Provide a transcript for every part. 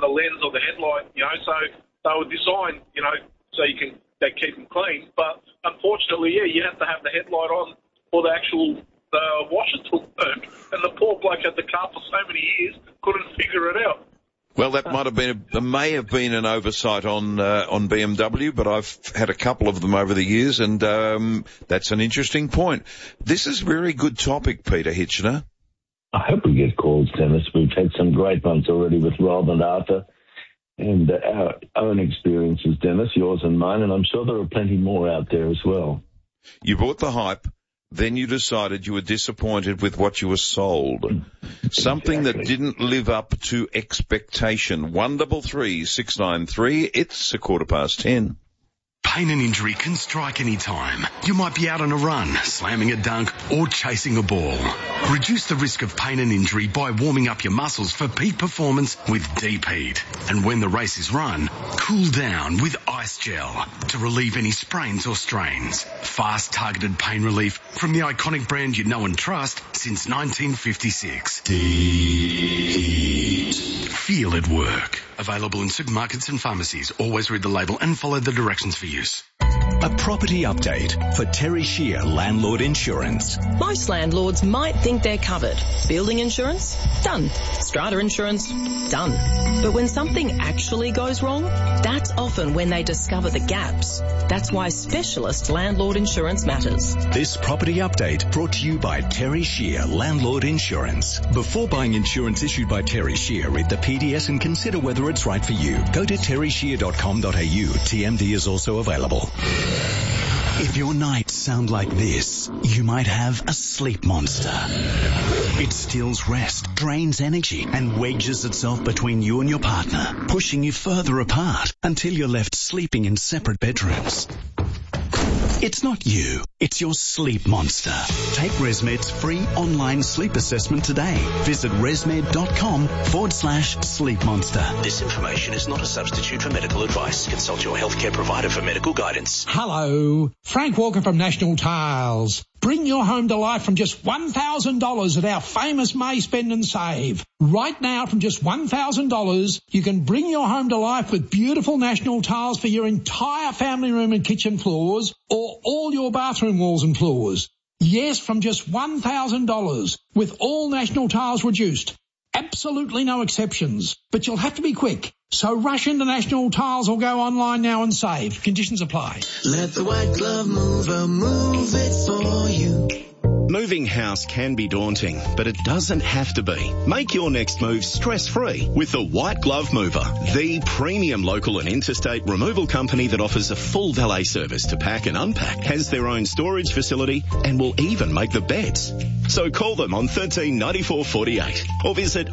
the lens or the headlight, so they were designed, so they keep them clean. But unfortunately, you have to have the headlight on or the actual washer to work. And the poor bloke had the car for so many years, couldn't figure it out. Well, that may have been an oversight on BMW, but I've had a couple of them over the years, and that's an interesting point. This is a very good topic, Peter Hitchener. I hope we get calls, Dennis. We've had some great ones already with Rob and Arthur, and our own experiences, Dennis, yours and mine, and I'm sure there are plenty more out there as well. You bought the hype. Then you decided you were disappointed with what you were sold. Something that didn't live up to expectation. 133 693. It's 10:15. Pain and injury can strike any time. You might be out on a run, slamming a dunk, or chasing a ball. Reduce the risk of pain and injury by warming up your muscles for peak performance with Deep Heat. And when the race is run, cool down with Ice Gel to relieve any sprains or strains. Fast, targeted pain relief from the iconic brand you know and trust since 1956. Deep Heat. Feel it work. Available in supermarkets and pharmacies. Always read the label and follow the directions for use. A property update for Terry Shear Landlord Insurance. Most landlords might think they're covered. Building insurance? Done. Strata insurance? Done. But when something actually goes wrong, that's often when they discover the gaps. That's why specialist landlord insurance matters. This property update brought to you by Terry Shear Landlord Insurance. Before buying insurance issued by Terry Shear, read the PDS and consider whether it's right for you. Go to terryshear.com.au. TMD is also available. If your nights sound like this, you might have a sleep monster. It steals rest, drains energy, and wedges itself between you and your partner, pushing you further apart until you're left sleeping in separate bedrooms. It's not you, it's your sleep monster. Take ResMed's free online sleep assessment today. Visit resmed.com/sleep monster. This information is not a substitute for medical advice. Consult your healthcare provider for medical guidance. Hello, Frank Walker from National Tiles. Bring your home to life from just $1,000 at our famous May Spend and Save. Right now, from just $1,000, you can bring your home to life with beautiful National Tiles for your entire family room and kitchen floors, or all your bathroom walls and floors. Yes, from just $1,000, with all National Tiles reduced. Absolutely no exceptions, but you'll have to be quick. So rush into National Tiles or go online now and save. Conditions apply. Let the White Glove Mover move it for you. Moving house can be daunting, but it doesn't have to be. Make your next move stress-free with the White Glove Mover, the premium local and interstate removal company that offers a full valet service to pack and unpack, has their own storage facility, and will even make the beds. So call them on 13 94 48 or visit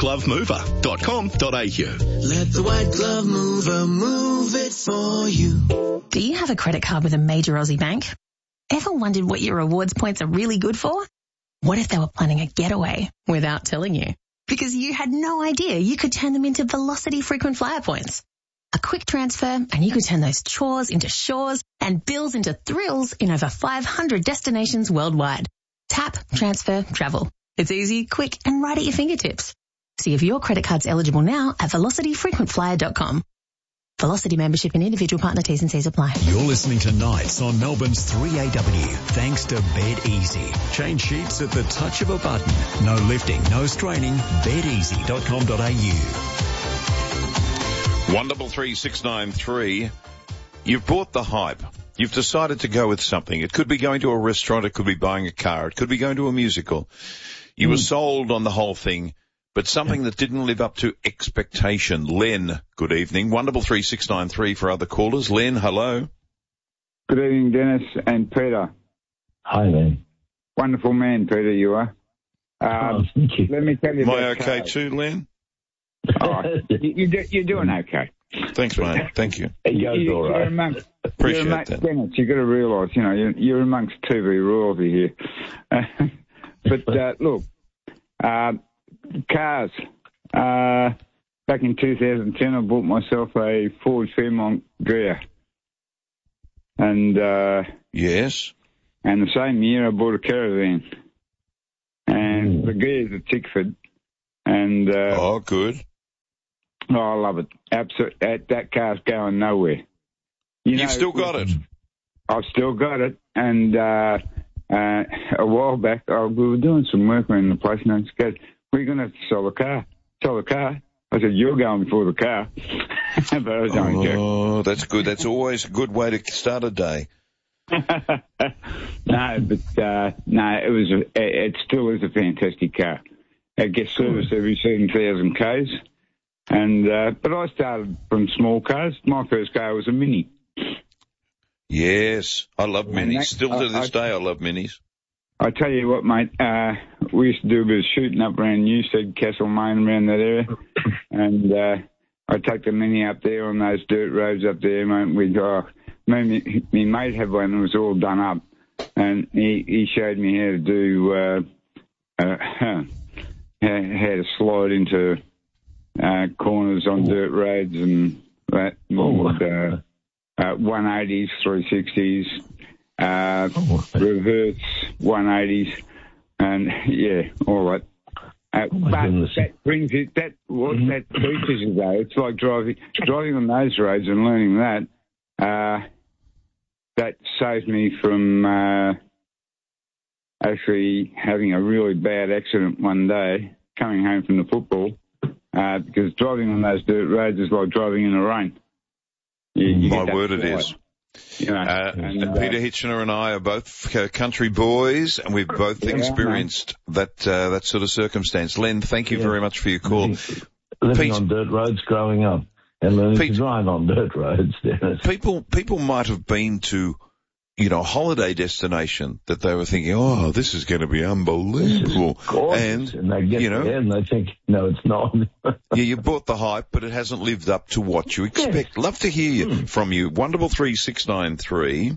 whiteglovemover.com.au. Let the White Glove Mover move it for you. Do you have a credit card with a major Aussie bank? Ever wondered what your rewards points are really good for? What if they were planning a getaway without telling you? Because you had no idea you could turn them into Velocity frequent flyer points. A quick transfer and you could turn those chores into shores and bills into thrills in over 500 destinations worldwide. Tap, transfer, travel. It's easy, quick, and right at your fingertips. See if your credit card's eligible now at velocityfrequentflyer.com. Velocity membership and individual partner T's and C's apply. You're listening to Nights on Melbourne's 3AW, thanks to Bed Easy. Change sheets at the touch of a button. No lifting, no straining. bedeasy.com.au. 133 693. You've bought the hype. You've decided to go with something. It could be going to a restaurant. It could be buying a car. It could be going to a musical. You were sold on the whole thing, but something that didn't live up to expectation. Len, good evening. 133 693 for other callers. Len, hello. Good evening, Dennis and Peter. Hi, Len. Wonderful man, Peter, you are. Thank you. Let me tell you Am about I okay cars. too, Len? You're doing okay. Thanks, mate. Thank you. It goes all right. Appreciate that. Dennis, you've got to realise, you're amongst TV royalty here. But look, cars. Back in 2010, I bought myself a Ford Fairmont Ghia. And yes. And the same year, I bought a Caravan. And the Ghia's a Tickford. And oh, good. Oh, I love it. Absolutely. That car's going nowhere. You've still got it? I've still got it. And a while back, we were doing some work around the place, and she goes, we're going to have to sell the car. Sell the car. I said, you're going before the car. But I was only joking. Oh, that's good. That's always a good way to start a day. It still is a fantastic car. It gets serviced every 7,000 Ks. And, but I started from small cars. My first car was a Mini. Yes, I love Minis. Still to this day, I love Minis. I tell you what, mate, we used to do a bit of shooting up around Newstead, Castlemaine, around that area. And I take the Mini up there on those dirt roads up there, mate. My mate had one that was all done up. And he showed me how to do, how to slide into corners on dirt roads and that. 180s, 360s, reverse 180s, and yeah, all that. But that brings it. That teaches you though. It's like driving on those roads and learning that. That saved me from actually having a really bad accident one day coming home from the football. Because driving on those dirt roads is like driving in the rain. My word, it is. Peter Hitchener and I are both country boys, and we've both experienced that sort of circumstance. Len, thank you very much for your call. Living on dirt roads growing up and learning to drive on dirt roads. People might have been to, a holiday destination that they were thinking, oh, this is going to be unbelievable. And they get there and they think, no, it's not. Yeah, you bought the hype, but it hasn't lived up to what you expect. Yes. Love to hear from you. 133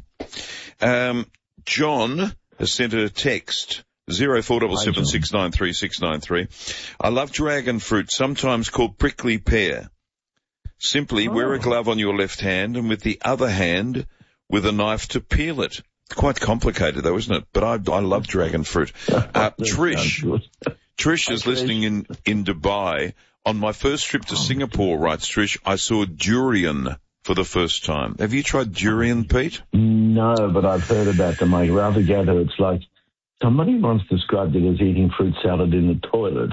John has sent a text, 0477 693 693. I love dragon fruit, sometimes called prickly pear. Simply wear a glove on your left hand and with the other hand with a knife to peel it. It's quite complicated though, isn't it? But I love dragon fruit. Trish is listening in Dubai. On my first trip to Singapore, writes Trish, I saw durian for the first time. Have you tried durian, Pete? No, but I've heard about them. I rather gather it's like somebody once described it as eating fruit salad in the toilet.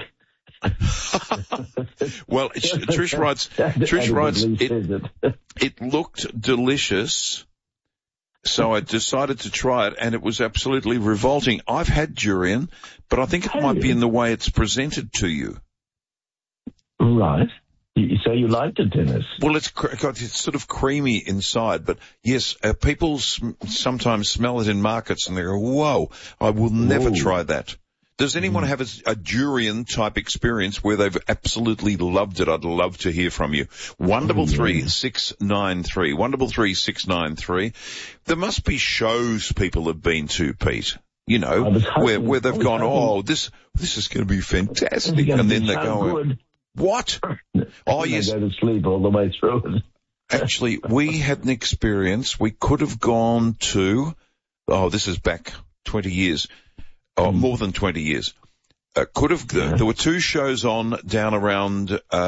Well, Trish writes, it looked delicious. So I decided to try it, and it was absolutely revolting. I've had durian, but I think it might be in the way it's presented to you. Right. So you liked it, Dennis? Well, it's sort of creamy inside, but yes, people sometimes smell it in markets, and they go, whoa, I will never try that. Does anyone have a durian-type experience where they've absolutely loved it? I'd love to hear from you. 133 693. 133 693. There must be shows people have been to, Pete. Where they've gone, this is going to be fantastic. And then they go, what? Oh, yes. They go to sleep all the way through it. Actually, we had an experience. We could have gone to, this is back 20 years. Oh, more than 20 years. There were two shows on down around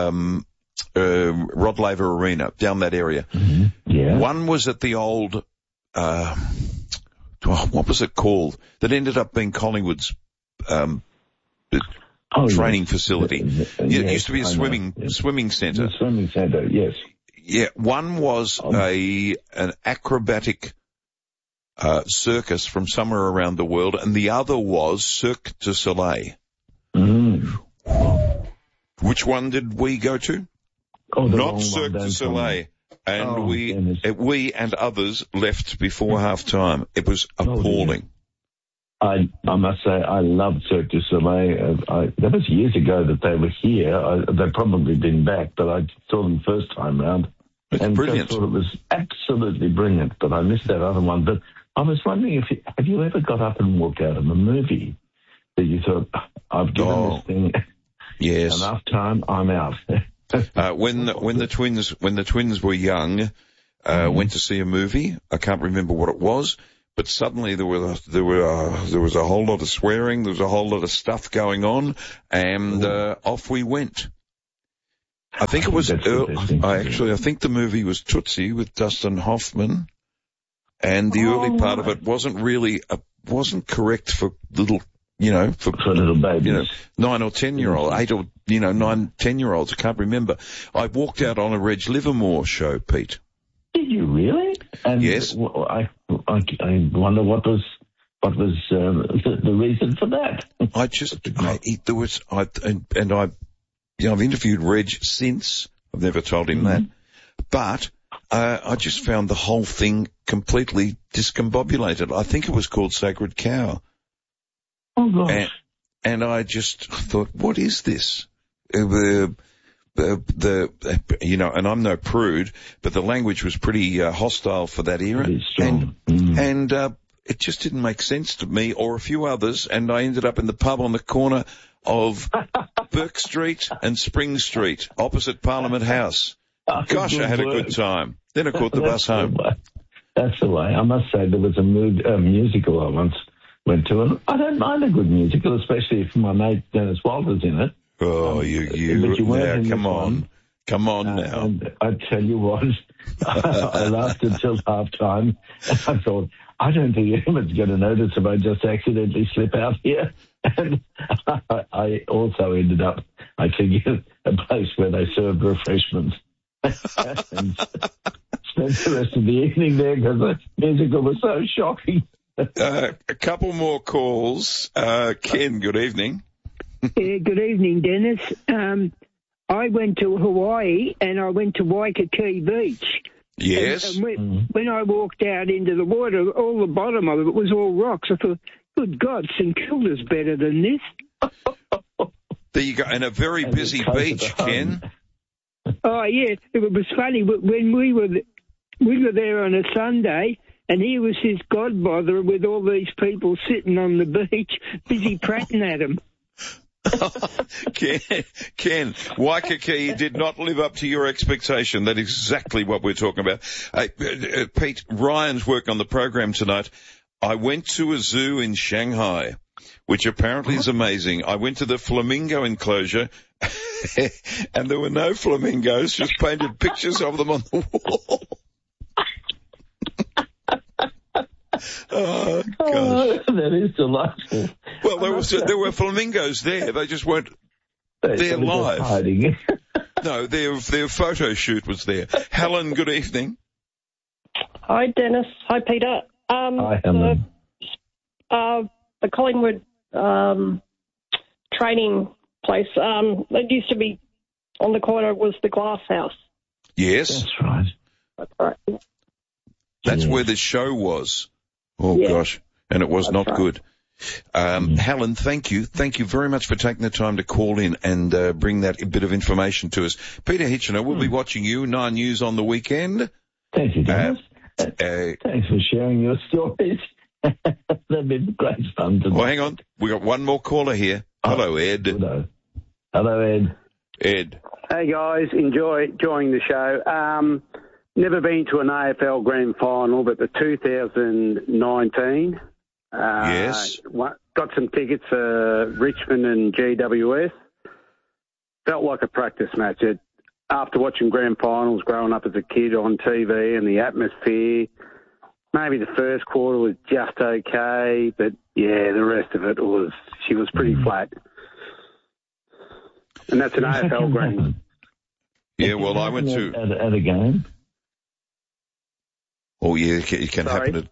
Rod Laver Arena, down that area. Mm-hmm. Yeah. One was at the old, what was it called? That ended up being Collingwood's training facility. It used to be a swimming centre. The swimming centre, yes. Yeah, one was an acrobatic circus from somewhere around the world, and the other was Cirque du Soleil. Which one did we go to? Not Cirque du Soleil. And we and others left before half time. It was appalling. I must say I loved Cirque du Soleil. That was years ago that they were here. They've probably been back, but I saw them first time round. It's brilliant. I thought it was absolutely brilliant, but I missed that other one. But I was wondering have you ever got up and walked out of a movie that you thought, I've given this thing enough time, I'm out. When the twins were young, went to see a movie. I can't remember what it was, but suddenly there was a whole lot of swearing, there was a whole lot of stuff going on, and off we went. I think it was. I think the movie was Tootsie with Dustin Hoffman, and the early part of it wasn't correct for little. For little babies. 9 or 10-year-old, 8 or, 9, 10-year-olds, I can't remember. I walked out on a Reg Livermore show, Pete. Did you really? And yes. I wonder what was the reason for that. I've interviewed Reg since. I've never told him that. But, I just found the whole thing completely discombobulated. I think it was called Sacred Cow. Oh, gosh. And I just thought, what is this? And I'm no prude, but the language was pretty hostile for that era. And it just didn't make sense to me or a few others, and I ended up in the pub on the corner of Burke Street and Spring Street, opposite Parliament House. Gosh, I had a good time. Then I caught the bus home. That's the way. I must say, there was a musical I once went to, and I don't mind a good musical, especially if my mate Dennis Walter's in it. Oh, come on now. And I tell you what, I lasted till half-time, and I thought, I don't think anyone's going to notice if I just accidentally slip out here. And I also ended up, I think, in a place where they served refreshments. And spent the rest of the evening there because the musical was so shocking. A couple more calls. Ken, good evening. Yeah, good evening, Dennis. I went to Hawaii and I went to Waikiki Beach. Yes. And when I walked out into the water, all the bottom of it was all rocks. I thought, good God, St Kilda's better than this. There you go. And a very busy beach, Ken. Oh, yeah. It was funny. When we were there on a Sunday, and here was his godmother with all these people sitting on the beach, busy prattling at him. Ken, Waikiki did not live up to your expectation. That's exactly what we're talking about. Pete, Ryan's work on the program tonight. I went to a zoo in Shanghai, which apparently is amazing. I went to the flamingo enclosure, and there were no flamingos, just painted pictures of them on the wall. Oh, gosh. That is delightful. Well, there were flamingos there. They just weren't there live. Hiding. No, their photo shoot was there. Helen, good evening. Hi, Dennis. Hi, Peter. Hi, Helen. The Collingwood training place, that used to be on the corner, was the Glass House. Yes. That's right. That's right. That's where the show was. Oh, gosh. And it was not good. Helen, thank you. Thank you very much for taking the time to call in and bring that bit of information to us. Peter Hitchener, we'll be watching you, 9 News on the weekend. Thank you, Dennis. Thanks for sharing your stories. They've been great fun today. Well, hang on. We got one more caller here. Hello, Ed. Hello, Ed. Ed. Hey, guys. Enjoying the show. Never been to an AFL Grand Final, but the 2019. Yes. Got some tickets for Richmond and GWS. Felt like a practice match. After watching Grand Finals growing up as a kid on TV and the atmosphere, maybe the first quarter was just okay, but, yeah, the rest of it she was pretty flat. And that's an AFL Grand. Yeah, well, I went to... At a game? Oh, yeah, it can happen.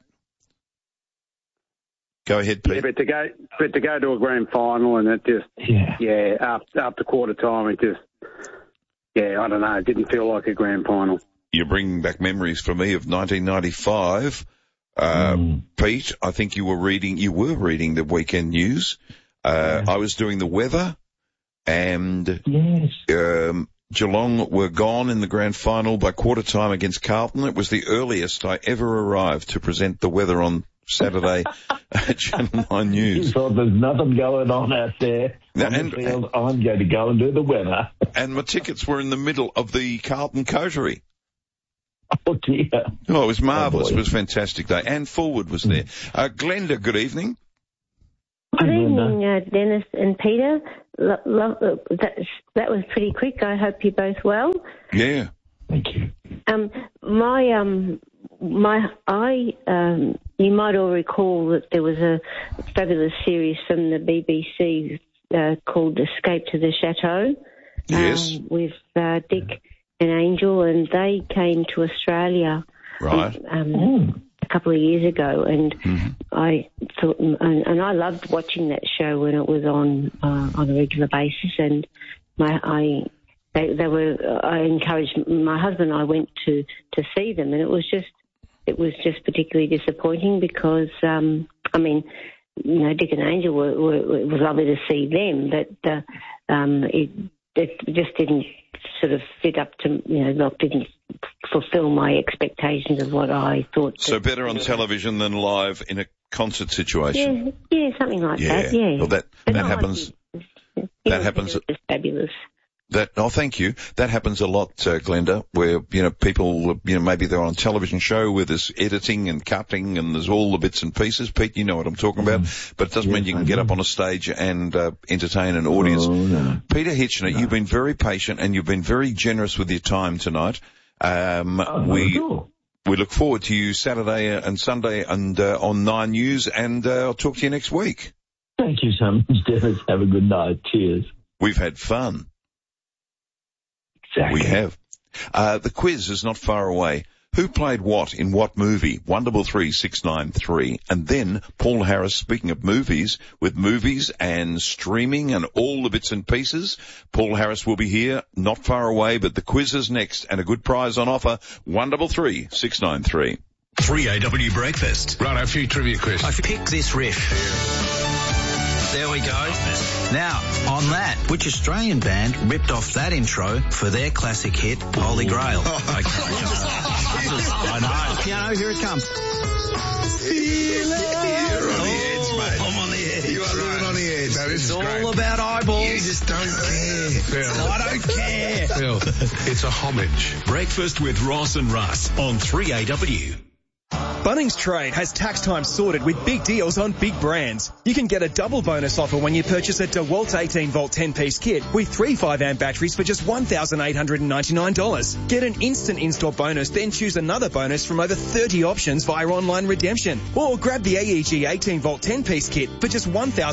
Go ahead, Pete. Yeah, but to go to a grand final and it just, after quarter time, it just, I don't know, it didn't feel like a grand final. You're bringing back memories for me of 1995. Pete, I think you were reading the weekend news. I was doing the weather, and Geelong were gone in the grand final by quarter time against Carlton. It was the earliest I ever arrived to present the weather on Saturday at Channel 9 News. You thought there's nothing going on out there. I'm going to go and do the weather. And my tickets were in the middle of the Carlton coterie. Oh, dear. Oh, it was marvellous. It was a fantastic day. Anne Forward was there. Glenda, good evening. Good evening, Dennis and Peter. that was pretty quick. I hope you're both well. Yeah. Thank you. You might all recall that there was a fabulous series from the BBC called Escape to the Chateau. Yes. With Dick and Angel, and they came to Australia. Right. A couple of years ago, and I thought, and I loved watching that show when it was on a regular basis. And I encouraged my husband and I went to see them, and it was just particularly disappointing because Dick and Angel it was lovely to see them, but it just didn't sort of fit up to didn't fulfil my expectations of what I thought. So better on television than live in a concert situation. Yeah, something like that. Yeah. Well, that happens. That happens. It's fabulous. Thank you. That happens a lot, Glenda, where, people, maybe they're on a television show where there's editing and cutting and there's all the bits and pieces. Pete, you know what I'm talking about. But it doesn't mean you can get up on a stage and entertain an audience. Oh, no. Peter Hitchener, you've been very patient and you've been very generous with your time tonight. We look forward to you Saturday and Sunday and on 9 News, and I'll talk to you next week. Thank you so much, Dennis. Have a good night. Cheers. We've had fun. Exactly. We have. The quiz is not far away. Who played what in what movie? 133693. And then Paul Harris, speaking of movies, with movies and streaming and all the bits and pieces. Paul Harris will be here, not far away, but the quiz is next and a good prize on offer. 133693. 3AW Breakfast. Right, a few trivia questions. I picked this riff. There we go. Now, on that, which Australian band ripped off that intro for their classic hit, Holy Grail? Okay. I know. Piano, here it comes. You're on the edge, mate. I'm on the edge. You are right on the edge. No, It's all about eyeballs. You just don't care, Phil. I don't care. Phil, it's a homage. Breakfast with Ross and Russ on 3AW. Bunnings Trade has tax time sorted with big deals on big brands. You can get a double bonus offer when you purchase a DeWalt 18-volt 10-piece kit with 3 5-amp batteries for just $1,899. Get an instant install bonus, then choose another bonus from over 30 options via online redemption. Or grab the AEG 18-volt 10-piece kit for just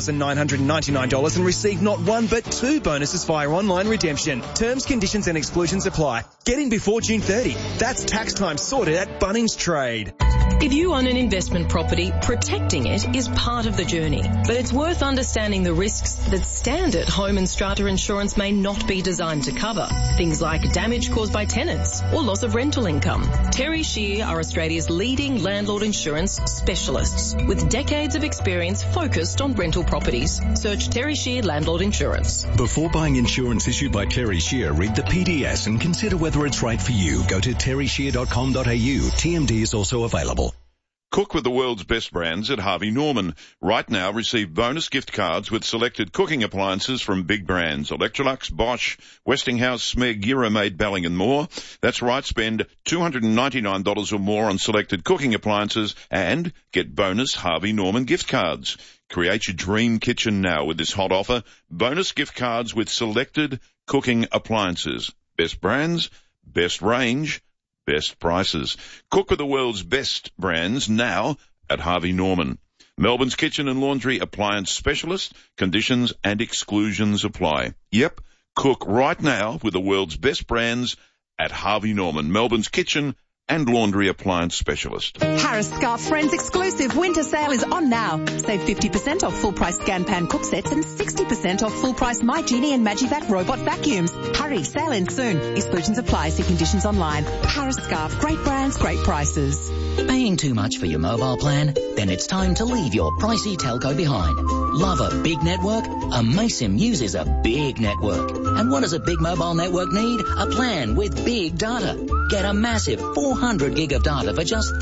$1,999 and receive not one but 2 bonuses via online redemption. Terms, conditions and exclusions apply. Get in before June 30. That's tax time sorted at Bunnings Trade. If you own an investment property, protecting it is part of the journey. But it's worth understanding the risks that standard home and strata insurance may not be designed to cover. Things like damage caused by tenants or loss of rental income. Terry Shear are Australia's leading landlord insurance specialists with decades of experience focused on rental properties. Search Terry Shear Landlord Insurance. Before buying insurance issued by Terry Shear, read the PDS and consider whether it's right for you. Go to terryshear.com.au. TMD is also available. Cook with the world's best brands at Harvey Norman. Right now, receive bonus gift cards with selected cooking appliances from big brands. Electrolux, Bosch, Westinghouse, Smeg, Euromaid, Belling and more. That's right, spend $299 or more on selected cooking appliances and get bonus Harvey Norman gift cards. Create your dream kitchen now with this hot offer. Bonus gift cards with selected cooking appliances. Best brands, best range, best prices. Cook with the world's best brands now at Harvey Norman. Melbourne's kitchen and laundry appliance specialist. Conditions and exclusions apply. Yep, cook right now with the world's best brands at Harvey Norman. Melbourne's kitchen and laundry appliance specialist. Harris Scarf Friends exclusive winter sale is on now. Save 50% off full price Scan Pan cook sets and 60% off full price My Genie and Magivac robot vacuums. Hurry, sale ends soon. Exclusions apply. See conditions online. Harris Scarf, great brands, great prices. Paying too much for your mobile plan? Then it's time to leave your pricey telco behind. Love a big network? Amaysim uses a big network. And what does a big mobile network need? A plan with big data. Get a massive 400 gig of data for just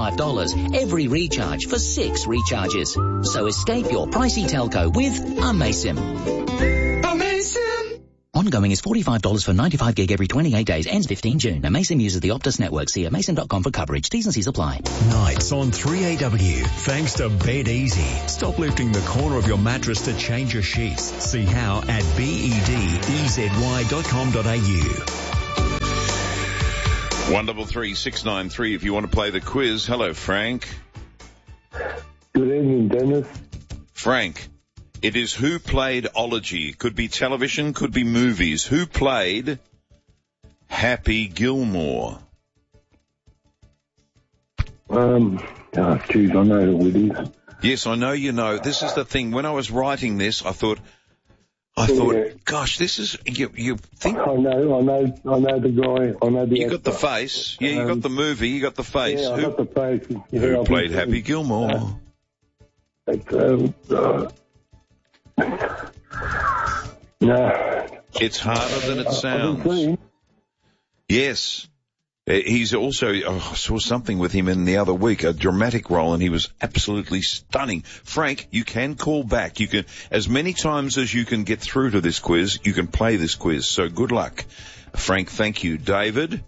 $35 every recharge for 6 recharges. So escape your pricey telco with Amaysim. Amaysim. Ongoing is $45 for 95 gig every 28 days. Ends 15 June. Amasim uses the Optus network. See amasim.com for coverage. T's and C's apply. Nights on 3AW. Thanks to Bed Easy. Stop lifting the corner of your mattress to change your sheets. See how at bedezy.com.au. 133693 if you want to play the quiz. Hello, Frank. Good evening, Dennis. Frank, it is who played Ology. Could be television, could be movies. Who played Happy Gilmore? Geez, I know who it is. Yes, I know you know. This is the thing. When I was writing this, I thought, gosh, this is, you think. I know the guy. I know the You actor. got the face. Yeah, you got the movie. You got the face. Yeah, I got the face. Who played Happy Gilmore? No. It's harder than it sounds. Yes. He's also, I saw something with him in the other week, a dramatic role, and he was absolutely stunning. Frank, you can call back. You can, as many times as you can get through to this quiz, you can play this quiz. So good luck. Frank, thank you. David?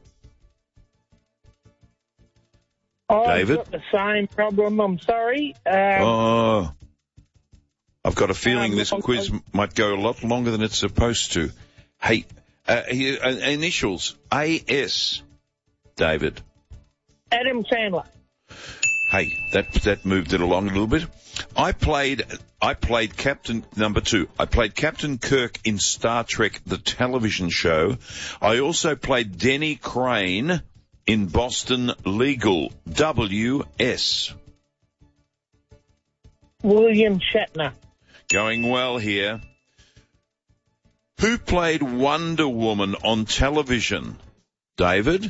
David? I've got the same problem. I'm sorry. I've got a feeling this quiz might go a lot longer than it's supposed to. Hey, initials, A.S., David. Adam Sandler. Hey, that moved it along a little bit. I played Captain number 2. I played Captain Kirk in Star Trek, the television show. I also played Denny Crane in Boston Legal. W.S. William Shatner. Going well here. Who played Wonder Woman on television? David?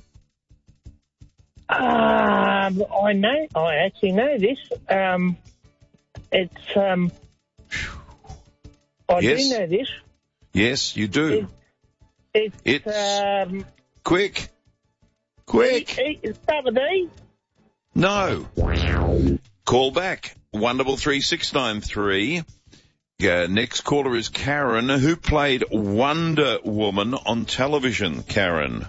I actually know this. I do know this. Yes, you do. It's quick. Start with D? No. Call back. 133693. Next caller is Karen. Who played Wonder Woman on television? Karen?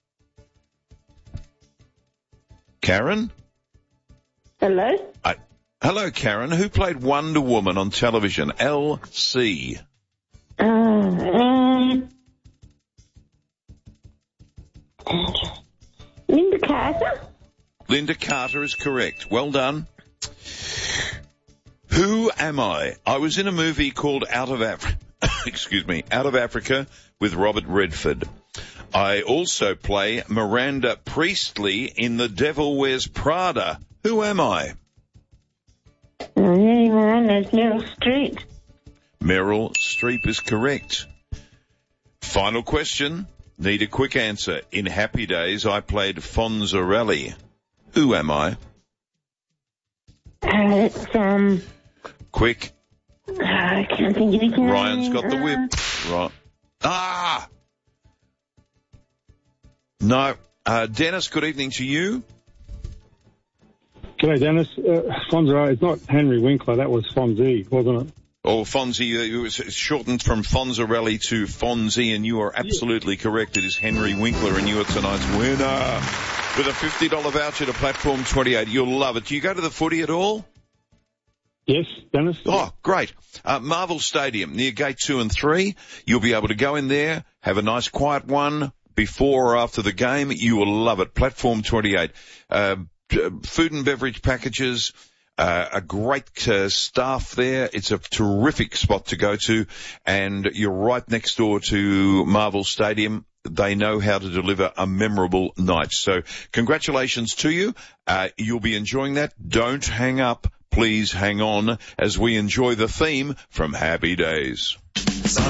Hello? Hello, Karen. Who played Wonder Woman on television? LC. Linda Carter? Linda Carter is correct. Well done. Who am I? I was in a movie called Out of Africa with Robert Redford. I also play Miranda Priestley in The Devil Wears Prada. Who am I? Meryl Streep. Meryl Streep is correct. Final question. Need a quick answer. In Happy Days, I played Fonzarelli. Who am I? Quick. I can't think of anything. Ryan's got the whip. Right. No. Dennis, good evening to you. G'day, Dennis. Fonzie, it's not Henry Winkler. That was Fonzie, wasn't it? Oh, Fonzie, it was shortened from Fonzarelli to Fonzie, and you are absolutely correct. It is Henry Winkler, and you are tonight's winner with a $50 voucher to Platform 28. You'll love it. Do you go to the footy at all? Yes, Dennis. Oh, great. Marvel Stadium, near Gate 2 and 3. You'll be able to go in there, have a nice quiet one before or after the game. You will love it. Platform 28. Food and beverage packages, a great staff there. It's a terrific spot to go to, and you're right next door to Marvel Stadium. They know how to deliver a memorable night. So congratulations to you. You'll be enjoying that. Don't hang up. Please hang on as we enjoy the theme from Happy Days.